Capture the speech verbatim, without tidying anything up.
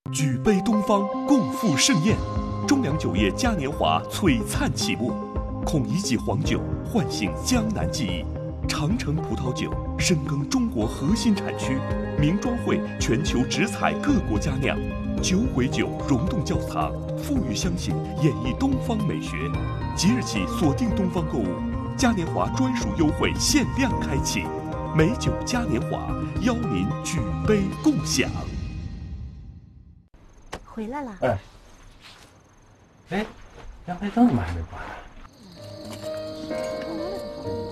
举杯东方，共赴盛宴。中粮酒业嘉年华璀璨启幕，孔乙己黄酒唤醒江南记忆，长城葡萄酒深耕中国核心产区，名庄会全球直采各国佳酿，酒鬼酒溶洞窖藏，馥郁香型演绎东方美学。即日起锁定东方购物，嘉年华专属优惠限量开启，美酒嘉年华邀您举杯共享。 回来了。 哎，哎，阳台灯怎么还没关呢？